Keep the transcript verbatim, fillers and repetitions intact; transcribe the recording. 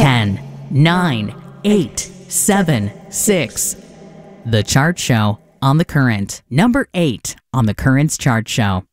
ten, nine, eight, seven, six. The chart show on The Current. Number eight on The Current's chart show.